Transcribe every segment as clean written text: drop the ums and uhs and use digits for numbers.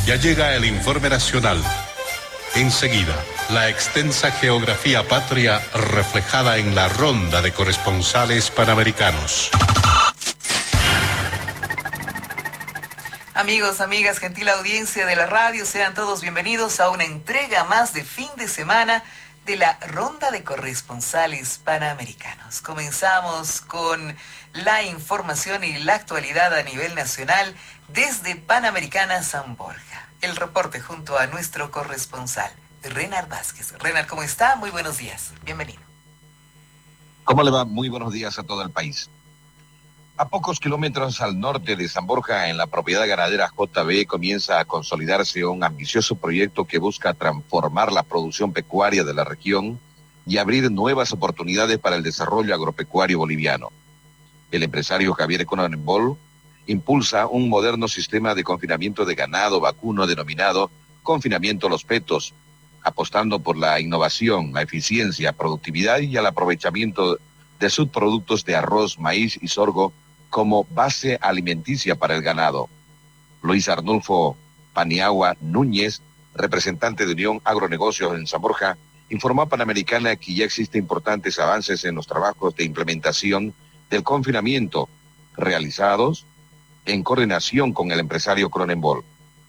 Ya llega el informe nacional. Enseguida, la extensa geografía patria reflejada en la ronda de corresponsales panamericanos. Amigos, amigas, gentil audiencia de la radio, sean todos bienvenidos a una entrega más de fin de semana de la ronda de corresponsales panamericanos. Comenzamos con la información y la actualidad a nivel nacional desde Panamericana San Borja. El reporte junto a nuestro corresponsal, Renard Vázquez. Renard, ¿cómo está? Muy buenos días. Bienvenido. ¿Cómo le va? Muy buenos días a todo el país. A pocos kilómetros al norte de San Borja, en la propiedad ganadera JB, comienza a consolidarse un ambicioso proyecto que busca transformar la producción pecuaria de la región y abrir nuevas oportunidades para el desarrollo agropecuario boliviano. El empresario Javier Cronenbol impulsa un moderno sistema de confinamiento de ganado vacuno denominado Confinamiento Los Petos, apostando por la innovación, la eficiencia, productividad y el aprovechamiento de subproductos de arroz, maíz y sorgo como base alimenticia para el ganado. Luis Arnulfo Paniagua Núñez, representante de Unión Agronegocios en San Borja, informó a Panamericana que ya existen importantes avances en los trabajos de implementación del confinamiento realizados en coordinación con el empresario Cronenbol.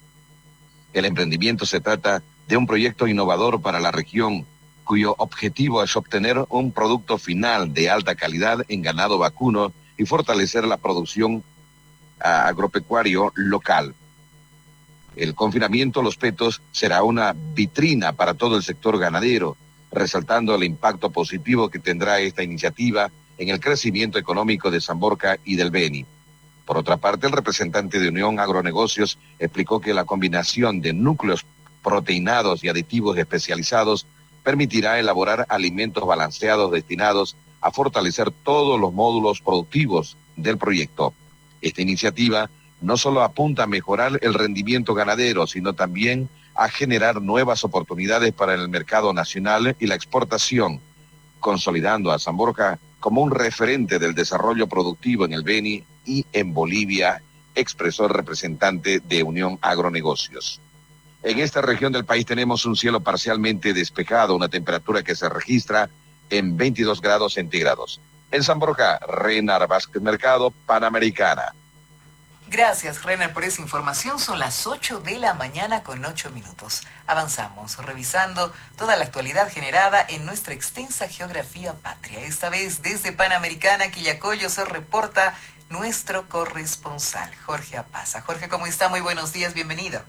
El emprendimiento se trata de un proyecto innovador para la región, cuyo objetivo es obtener un producto final de alta calidad en ganado vacuno y fortalecer la producción agropecuario local. El confinamiento Los Petos será una vitrina para todo el sector ganadero, resaltando el impacto positivo que tendrá esta iniciativa en el crecimiento económico de San Borja y del Beni. Por otra parte, el representante de Unión Agronegocios explicó que la combinación de núcleos proteinados y aditivos especializados permitirá elaborar alimentos balanceados destinados a fortalecer todos los módulos productivos del proyecto. Esta iniciativa no solo apunta a mejorar el rendimiento ganadero, sino también a generar nuevas oportunidades para el mercado nacional y la exportación, consolidando a San Borja como un referente del desarrollo productivo en el Beni y en Bolivia, expresó el representante de Unión Agronegocios. En esta región del país tenemos un cielo parcialmente despejado, una temperatura que se registra en 22 grados centígrados. En San Borja, Renard Vázquez Mercado, Panamericana. Gracias, Renard, por esa información. Son las 8 de la mañana con 8 minutos. Avanzamos, revisando toda la actualidad generada en nuestra extensa geografía patria. Esta vez desde Panamericana, Quillacollo, se reporta nuestro corresponsal, Jorge Apaza. Jorge, ¿cómo está? Muy buenos días, bienvenido.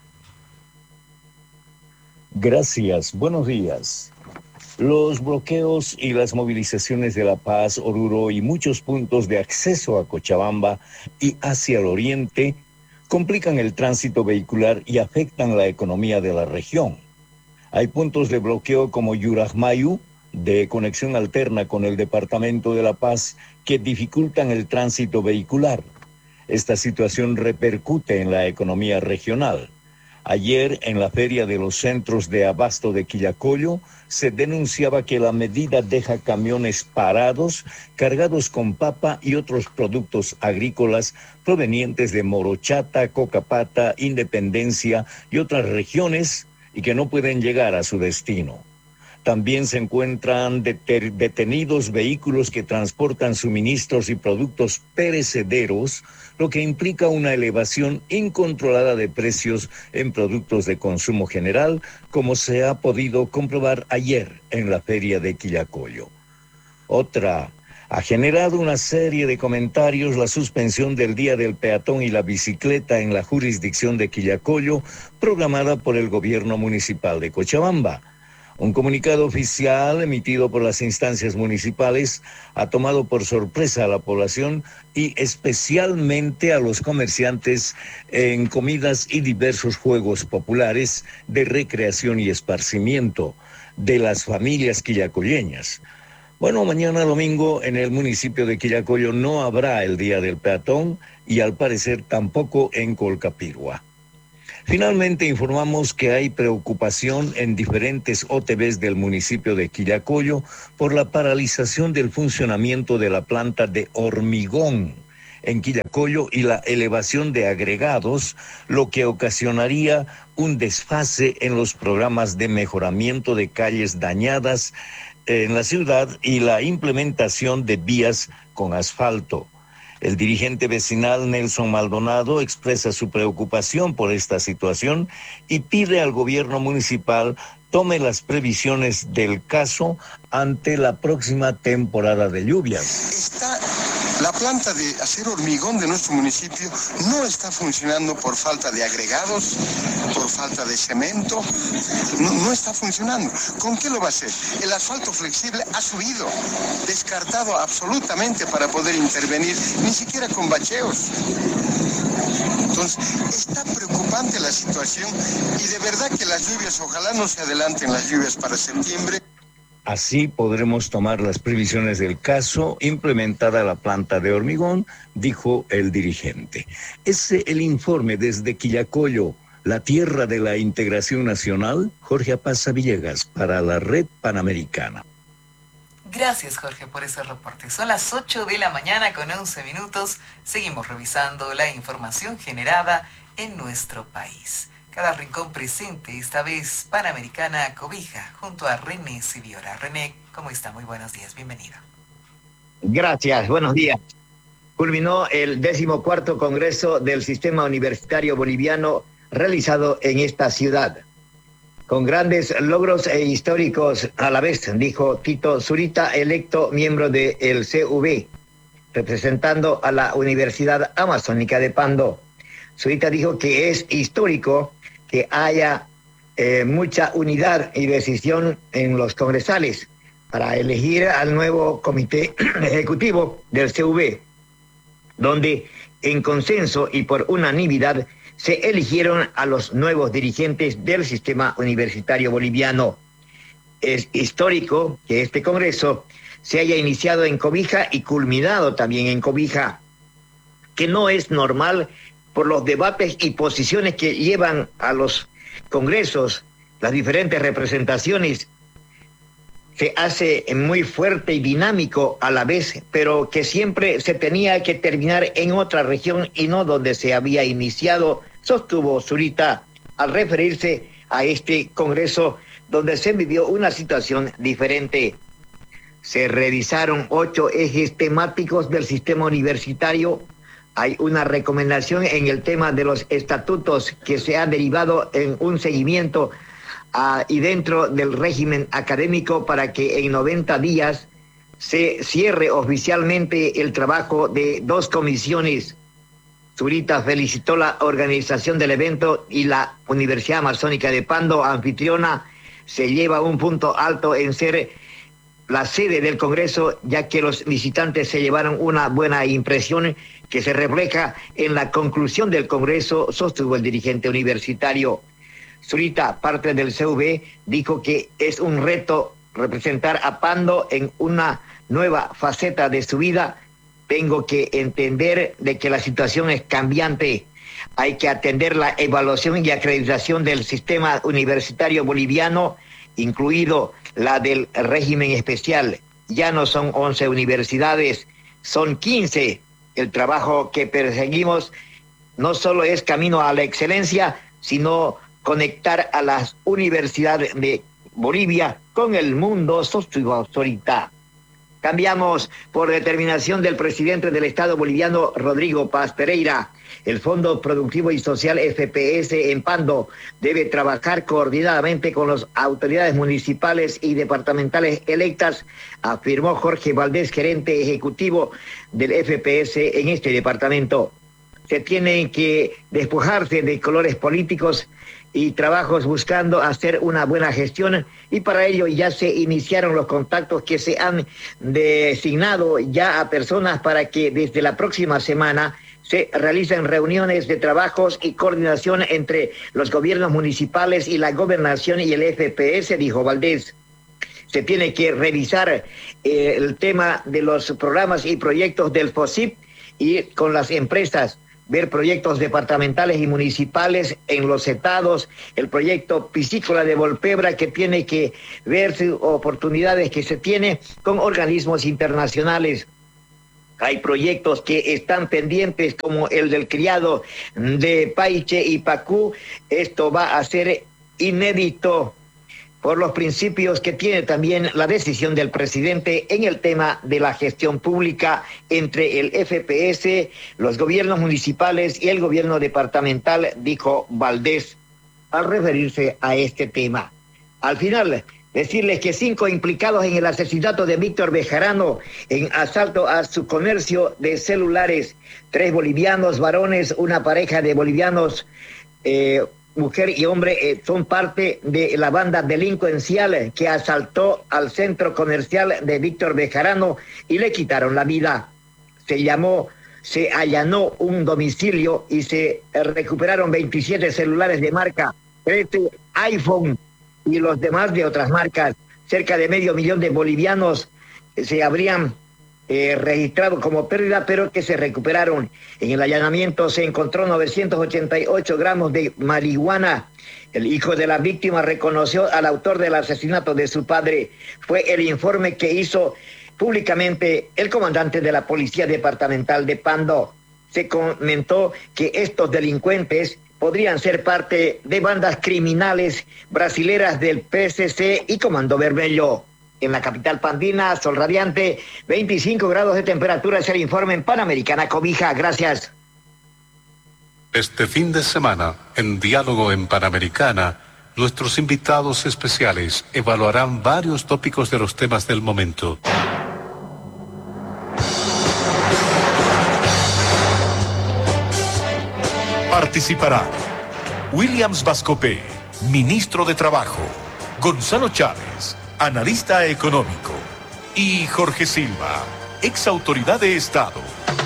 Gracias, buenos días. Los bloqueos y las movilizaciones de La Paz, Oruro y muchos puntos de acceso a Cochabamba y hacia el oriente complican el tránsito vehicular y afectan la economía de la región. Hay puntos de bloqueo como Yurajmayu, de conexión alterna con el departamento de La Paz, que dificultan el tránsito vehicular. Esta situación repercute en la economía regional. Ayer, en la Feria de los Centros de Abasto de Quillacollo, se denunciaba que la medida deja camiones parados, cargados con papa y otros productos agrícolas provenientes de Morochata, Cocapata, Independencia y otras regiones, y que no pueden llegar a su destino. También se encuentran detenidos vehículos que transportan suministros y productos perecederos, lo que implica una elevación incontrolada de precios en productos de consumo general, como se ha podido comprobar ayer en la Feria de Quillacollo. Ha generado una serie de comentarios la suspensión del Día del Peatón y la Bicicleta en la jurisdicción de Quillacollo, programada por el gobierno municipal de Cochabamba. Un comunicado oficial emitido por las instancias municipales ha tomado por sorpresa a la población y especialmente a los comerciantes en comidas y diversos juegos populares de recreación y esparcimiento de las familias quillacolleñas. Bueno, mañana domingo en el municipio de Quillacollo no habrá el Día del Peatón y al parecer tampoco en Colcapirgua. Finalmente informamos que hay preocupación en diferentes OTBs del municipio de Quillacollo por la paralización del funcionamiento de la planta de hormigón en Quillacollo y la elevación de agregados, lo que ocasionaría un desfase en los programas de mejoramiento de calles dañadas en la ciudad y la implementación de vías con asfalto. El dirigente vecinal Nelson Maldonado expresa su preocupación por esta situación y pide al gobierno municipal tome las previsiones del caso ante la próxima temporada de lluvias. La planta de acero hormigón de nuestro municipio no está funcionando por falta de agregados, por falta de cemento, no está funcionando. ¿Con qué lo va a hacer? El asfalto flexible ha subido, descartado absolutamente para poder intervenir, ni siquiera con bacheos. Entonces, está preocupante la situación y de verdad que las lluvias, ojalá no se adelanten las lluvias para septiembre. Así podremos tomar las previsiones del caso, implementada la planta de hormigón, dijo el dirigente. Ese el informe desde Quillacollo, la tierra de la integración nacional. Jorge Apaza Villegas para la Red Panamericana. Gracias, Jorge, por ese reporte. Son las 8 de la mañana con 11 minutos. Seguimos revisando la información generada en nuestro país. Cada rincón presente, esta vez Panamericana Cobija, junto a René Siviora. René, ¿cómo está? Muy buenos días, bienvenido. Gracias, buenos días. Culminó el 14º Congreso del Sistema Universitario Boliviano realizado en esta ciudad. Con grandes logros e históricos a la vez, dijo Tito Zurita, electo miembro del CV, representando a la Universidad Amazónica de Pando. Zurita dijo que es histórico que haya mucha unidad y decisión en los congresales para elegir al nuevo comité ejecutivo del CV, donde en consenso y por unanimidad se eligieron a los nuevos dirigentes del sistema universitario boliviano. Es histórico que este congreso se haya iniciado en Cobija y culminado también en Cobija, que no es normal por los debates y posiciones que llevan a los congresos, las diferentes representaciones. Se hace muy fuerte y dinámico a la vez, pero que siempre se tenía que terminar en otra región y no donde se había iniciado, sostuvo Zurita al referirse a este congreso donde se vivió una situación diferente. Se revisaron 8 ejes temáticos del sistema universitario. Hay una recomendación en el tema de los estatutos que se ha derivado en un seguimiento y dentro del régimen académico para que en 90 días se cierre oficialmente el trabajo de 2 comisiones. Zurita felicitó la organización del evento y la Universidad Amazónica de Pando, anfitriona, se lleva un punto alto en ser la sede del Congreso, ya que los visitantes se llevaron una buena impresión que se refleja en la conclusión del Congreso, sostuvo el dirigente universitario. Zurita, parte del CV, dijo que es un reto representar a Pando en una nueva faceta de su vida. Tengo que entender de que la situación es cambiante. Hay que atender la evaluación y acreditación del sistema universitario boliviano, incluido la del régimen especial. Ya no son 11 universidades, son 15. El trabajo que perseguimos no solo es camino a la excelencia, sino conectar a las universidades de Bolivia con el mundo, sostuvo Zurita. Cambiamos por determinación del presidente del Estado boliviano, Rodrigo Paz Pereira. El Fondo Productivo y Social FPS en Pando debe trabajar coordinadamente con las autoridades municipales y departamentales electas, afirmó Jorge Valdés, gerente ejecutivo del FPS en este departamento. Se tienen que despojarse de colores políticos y trabajos buscando hacer una buena gestión, y para ello ya se iniciaron los contactos que se han designado ya a personas para que desde la próxima semana se realicen reuniones de trabajos y coordinación entre los gobiernos municipales y la gobernación y el FPS, dijo Valdés. Se tiene que revisar el tema de los programas y proyectos del FOSIP y con las empresas, ver proyectos departamentales y municipales en los estados, el proyecto piscícola de Volpebra, que tiene que ver oportunidades que se tiene con organismos internacionales. Hay proyectos que están pendientes, como el del criado de Paiche y Pacú. Esto va a ser inédito por los principios que tiene también la decisión del presidente en el tema de la gestión pública entre el FPS, los gobiernos municipales y el gobierno departamental, dijo Valdés al referirse a este tema. Al final, decirles que 5 implicados en el asesinato de Víctor Bejarano en asalto a su comercio de celulares, 3 bolivianos varones, una pareja de bolivianos, mujer y hombre, son parte de la banda delincuencial que asaltó al centro comercial de Víctor Bejarano y le quitaron la vida. Se allanó un domicilio y se recuperaron 27 celulares de marca, 13 iPhone y los demás de otras marcas. Cerca de 500,000 de bolivianos se habrían registrado como pérdida, pero que se recuperaron. En el allanamiento se encontró 988 gramos de marihuana. El hijo de la víctima reconoció al autor del asesinato de su padre. Fue el informe que hizo públicamente el comandante de la Policía Departamental de Pando. Se comentó que estos delincuentes podrían ser parte de bandas criminales brasileras del PSC y Comando Vermelho. En la capital pandina, sol radiante, 25 grados de temperatura, es el informe en Panamericana Cobija. Gracias. Este fin de semana, en Diálogo en Panamericana, nuestros invitados especiales evaluarán varios tópicos de los temas del momento. Participarán Williams Vascopé, ministro de Trabajo, Gonzalo Chávez, analista económico, y Jorge Silva, ex autoridad de Estado.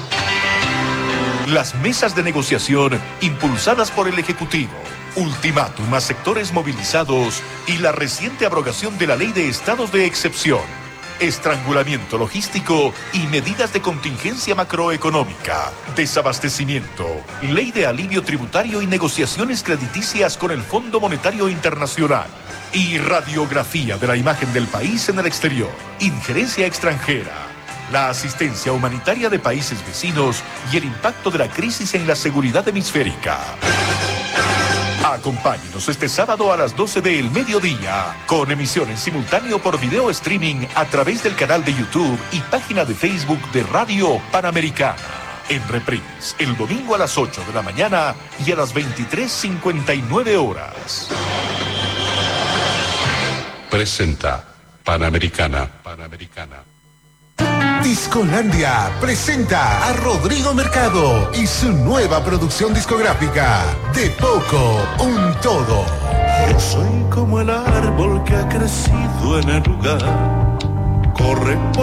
Las mesas de negociación impulsadas por el Ejecutivo, ultimátum a sectores movilizados y la reciente abrogación de la Ley de Estados de Excepción, estrangulamiento logístico y medidas de contingencia macroeconómica, desabastecimiento, ley de alivio tributario y negociaciones crediticias con el Fondo Monetario Internacional, y radiografía de la imagen del país en el exterior, injerencia extranjera, la asistencia humanitaria de países vecinos y el impacto de la crisis en la seguridad hemisférica. Acompáñenos este sábado a las 12 del mediodía, con emisión en simultáneo por video streaming a través del canal de YouTube y página de Facebook de Radio Panamericana. En reprise, el domingo a las 8 de la mañana y a las 23:59 horas. Presenta Panamericana. Discolandia presenta a Rodrigo Mercado y su nueva producción discográfica, De Poco un Todo. Yo soy como el árbol que ha crecido en el lugar, corre por